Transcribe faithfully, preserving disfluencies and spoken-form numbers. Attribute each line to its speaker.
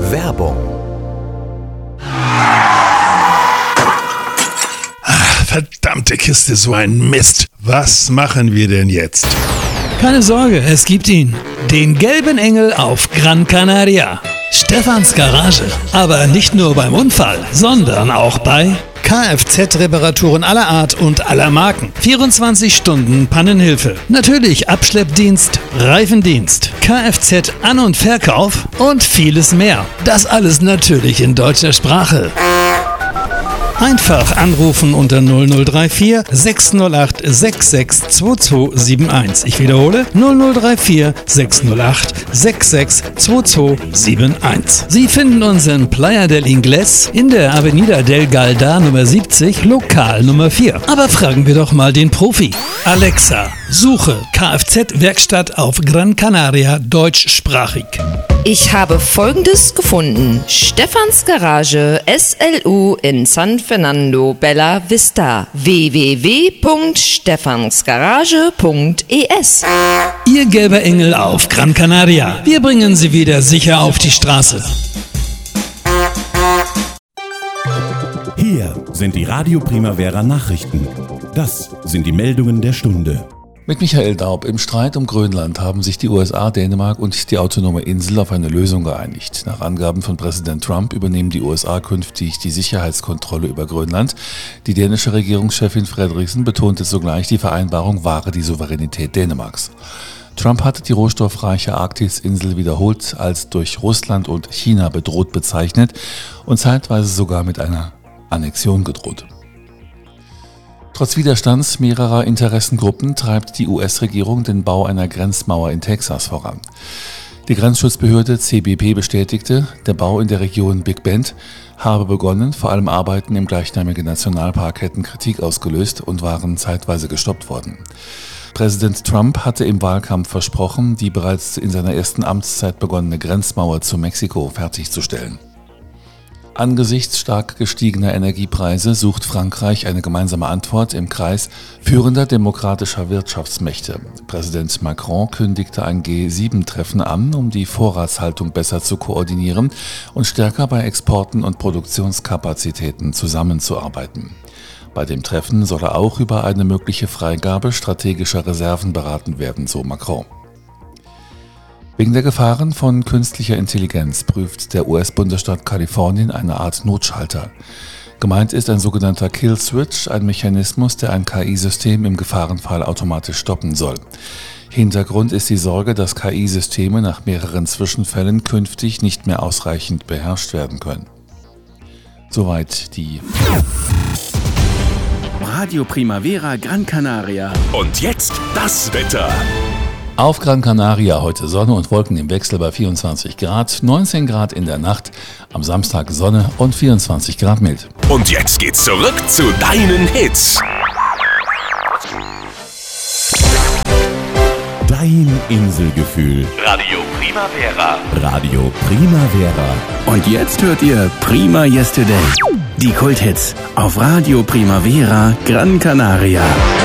Speaker 1: Werbung.
Speaker 2: Verdammte Kiste, so ein Mist. Was machen wir denn jetzt?
Speaker 3: Keine Sorge, es gibt ihn. Den gelben Engel auf Gran Canaria. Stefans Garage. Aber nicht nur beim Unfall, sondern auch bei Kfz-Reparaturen aller Art und aller Marken. vierundzwanzig Stunden Pannenhilfe. Natürlich Abschleppdienst, Reifendienst, Kfz-An- und Verkauf und vieles mehr. Das alles natürlich in deutscher Sprache. Einfach anrufen unter null null drei vier sechs null acht sechs sechs zwei zwei sieben eins. Ich wiederhole null null drei vier sechs null acht sechs sechs zwei zwei sieben eins. Sie finden uns in Playa del Ingles in der Avenida del Galda Nummer siebzig, Lokal Nummer vier. Aber fragen wir doch mal den Profi. Alexa, suche Kfz-Werkstatt auf Gran Canaria deutschsprachig.
Speaker 4: Ich habe Folgendes gefunden. Stefans Garage S L U in San Fernando Bella Vista. w w w punkt stefansgarage punkt e s.
Speaker 3: Ihr gelber Engel auf Gran Canaria. Wir bringen Sie wieder sicher auf die Straße.
Speaker 5: Hier sind die Radio Primavera Nachrichten. Das sind die Meldungen der Stunde.
Speaker 6: Mit Michael Daub. Im Streit um Grönland haben sich die U S A, Dänemark und die autonome Insel auf eine Lösung geeinigt. Nach Angaben von Präsident Trump übernehmen die U S A künftig die Sicherheitskontrolle über Grönland. Die dänische Regierungschefin Frederiksen betonte zugleich, die Vereinbarung wahre die Souveränität Dänemarks. Trump hatte die rohstoffreiche Arktisinsel wiederholt als durch Russland und China bedroht bezeichnet und zeitweise sogar mit einer Annexion gedroht. Trotz Widerstands mehrerer Interessengruppen treibt die U S-Regierung den Bau einer Grenzmauer in Texas voran. Die Grenzschutzbehörde C B P bestätigte, der Bau in der Region Big Bend habe begonnen, vor allem Arbeiten im gleichnamigen Nationalpark hätten Kritik ausgelöst und waren zeitweise gestoppt worden. Präsident Trump hatte im Wahlkampf versprochen, die bereits in seiner ersten Amtszeit begonnene Grenzmauer zu Mexiko fertigzustellen. Angesichts stark gestiegener Energiepreise sucht Frankreich eine gemeinsame Antwort im Kreis führender demokratischer Wirtschaftsmächte. Präsident Macron kündigte ein G sieben Treffen an, um die Vorratshaltung besser zu koordinieren und stärker bei Exporten und Produktionskapazitäten zusammenzuarbeiten. Bei dem Treffen soll er auch über eine mögliche Freigabe strategischer Reserven beraten werden, so Macron. Wegen der Gefahren von künstlicher Intelligenz prüft der U S-Bundesstaat Kalifornien eine Art Notschalter. Gemeint ist ein sogenannter Kill Switch, ein Mechanismus, der ein K I-System im Gefahrenfall automatisch stoppen soll. Hintergrund ist die Sorge, dass K I-Systeme nach mehreren Zwischenfällen künftig nicht mehr ausreichend beherrscht werden können. Soweit die
Speaker 7: Radio Primavera Gran Canaria.
Speaker 1: Und jetzt das Wetter.
Speaker 6: Auf Gran Canaria heute Sonne und Wolken im Wechsel bei vierundzwanzig Grad, neunzehn Grad in der Nacht, am Samstag Sonne und vierundzwanzig Grad mild.
Speaker 1: Und jetzt geht's zurück zu deinen Hits.
Speaker 5: Dein Inselgefühl.
Speaker 1: Radio Primavera.
Speaker 5: Radio Primavera.
Speaker 7: Und jetzt hört ihr Prima Yesterday. Die Kulthits auf Radio Primavera Gran Canaria.